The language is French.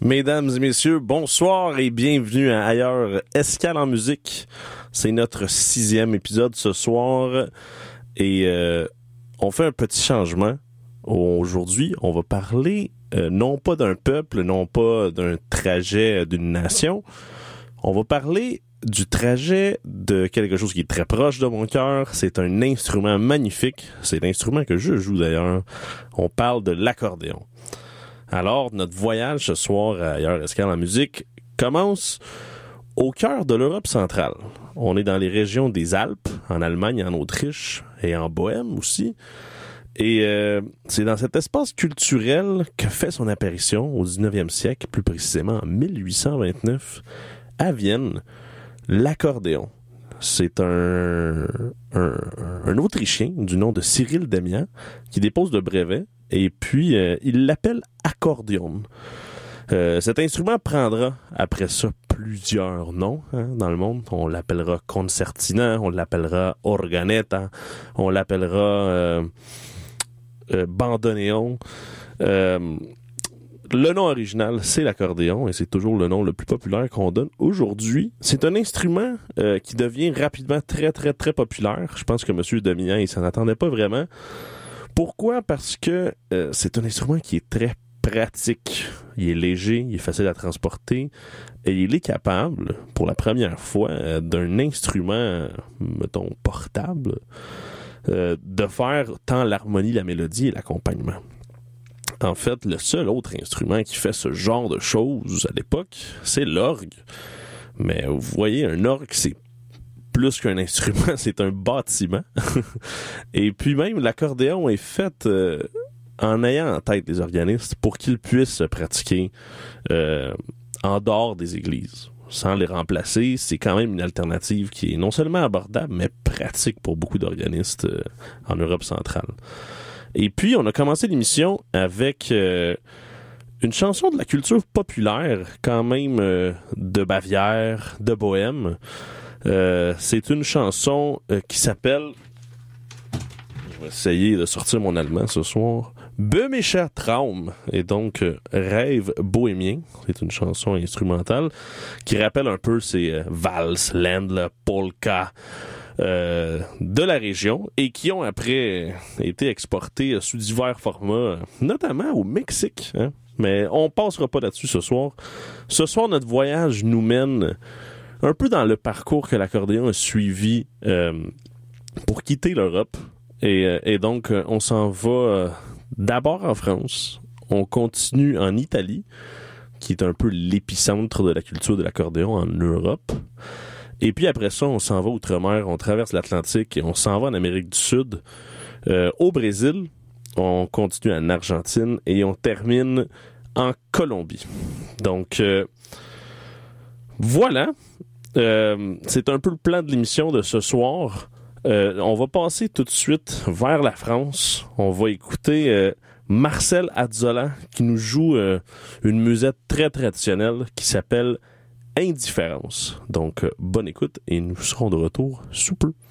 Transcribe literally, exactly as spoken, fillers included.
Mesdames et messieurs, bonsoir et bienvenue à Ailleurs Escale en musique. C'est notre sixième épisode ce soir et euh, on fait un petit changement. Aujourd'hui, on va parler euh, non pas d'un peuple, non pas d'un trajet d'une nation. On va parler du trajet de quelque chose qui est très proche de mon cœur. C'est un instrument magnifique. C'est l'instrument que je joue d'ailleurs. On parle de l'accordéon. Alors, notre voyage ce soir à Ailleurs Escale en musique commence au cœur de l'Europe centrale. On est dans les régions des Alpes, en Allemagne, en Autriche et en Bohême aussi. Et euh, c'est dans cet espace culturel que fait son apparition au dix-neuvième siècle, plus précisément en mille huit cent vingt-neuf, à Vienne, l'accordéon. C'est un, un, un Autrichien du nom de Cyril Demian qui dépose le brevet et puis euh, il l'appelle accordéon. Euh, cet instrument prendra après ça plusieurs noms hein, dans le monde. On l'appellera concertina, on l'appellera organetta, on l'appellera euh, euh, bandoneon. Euh, Le nom original, c'est l'accordéon et c'est toujours le nom le plus populaire qu'on donne aujourd'hui. C'est un instrument euh, qui devient rapidement très, très, très populaire. Je pense que M. Demian, il s'en attendait pas vraiment. Pourquoi? Parce que euh, c'est un instrument qui est très pratique. Il est léger, il est facile à transporter et il est capable, pour la première fois, euh, d'un instrument, mettons, portable, euh, de faire tant l'harmonie, la mélodie et l'accompagnement. En fait, le seul autre instrument qui fait ce genre de choses à l'époque, c'est l'orgue. Mais vous voyez, un orgue, c'est plus qu'un instrument, c'est un bâtiment. Et puis même, l'accordéon est fait euh, en ayant en tête les organistes pour qu'ils puissent se pratiquer euh, en dehors des églises. Sans les remplacer, c'est quand même une alternative qui est non seulement abordable, mais pratique pour beaucoup d'organistes euh, en Europe centrale. Et puis, on a commencé l'émission avec euh, une chanson de la culture populaire, quand même euh, de Bavière, de Bohême. Euh, c'est une chanson euh, qui s'appelle... Je vais essayer de sortir mon allemand ce soir. Böhmischer Traum, et donc euh, Rêve bohémien. C'est une chanson instrumentale qui rappelle un peu ces euh, valses, ländler, polka... Euh, de la région et qui ont après été exportés sous divers formats, notamment au Mexique. Hein? Mais on passera pas là-dessus ce soir. Ce soir, notre voyage nous mène un peu dans le parcours que l'accordéon a suivi euh, pour quitter l'Europe. Et, et donc, on s'en va euh, d'abord en France. On continue en Italie, qui est un peu l'épicentre de la culture de l'accordéon en Europe. Et puis après ça, on s'en va outre-mer, on traverse l'Atlantique et on s'en va en Amérique du Sud. Euh, au Brésil, on continue en Argentine et on termine en Colombie. Donc, euh, voilà. Euh, c'est un peu le plan de l'émission de ce soir. Euh, on va passer tout de suite vers la France. On va écouter euh, Marcel Azzola qui nous joue euh, une musette très traditionnelle qui s'appelle Indifférence. Donc, euh, bonne écoute et nous serons de retour sous peu.